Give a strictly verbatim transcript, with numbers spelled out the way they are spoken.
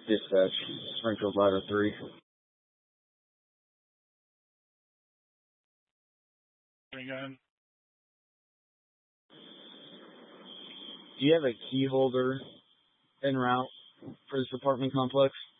Dispatch, Springfield Ladder three. Again. Do you have a key holder en route for this apartment complex?